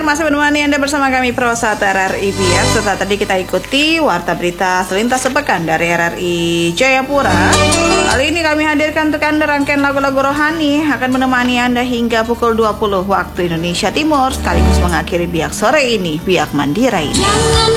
masih menemani Anda bersama kami Prosa RRI Biak. Setelah tadi kita ikuti warta berita selintas sepekan dari RRI Jayapura. Kali ini kami hadirkan untuk Anda rangkaian lagu-lagu rohani akan menemani Anda hingga pukul 20 waktu Indonesia Timur, sekaligus mengakhiri Biak sore ini, Biak Mandira ini.